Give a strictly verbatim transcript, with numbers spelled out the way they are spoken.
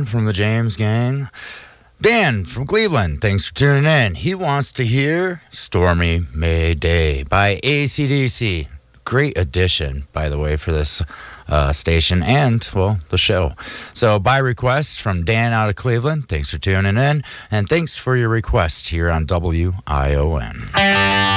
from the James Gang. Dan from Cleveland, thanks for tuning in. He wants to hear Stormy May Day by A C D C. Great addition, by the way, for this uh, station and, well, the show. So, by request from Dan out of Cleveland, thanks for tuning in. And thanks for your request here on W I O N.